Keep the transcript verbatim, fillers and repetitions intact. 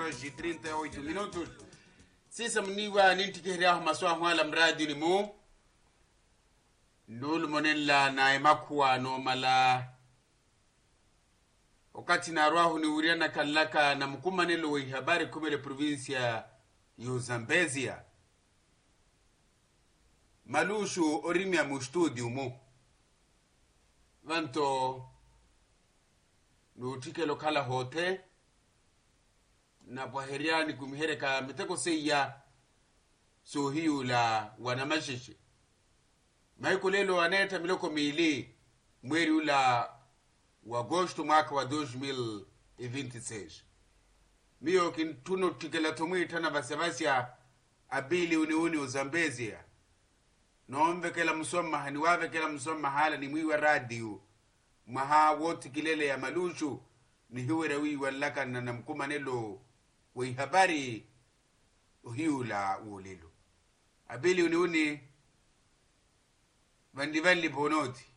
horas e trinta e oito minutos. Sisa mniwa nintikihria maswa hwala mradi ni mu. Nulu monella na emakuwa no mala. Wakati na ruahu ni uriana kalaka na mkumanelo wa habari kumele provincia yo Zambezia. Malushu orimia mu studio mu. Vanto nutike lokala hote na bwaheriani kumhereka miteko seya so hiyo la wanamashishi maiko lelo aneta miloko mili mweri ula wa agosto mwaka wa dois mil e vinte e seis mio kintuno tikela tomwita na basebasia abili uni uni uzambezia nombe kela msoma hani wabe kela msoma hala ni mwiwa radio maha wote kilele ya malushu ni hiwera wii walaka na namkumanelo wa habari uhiula ulilo abili uni uni vandivali bonoti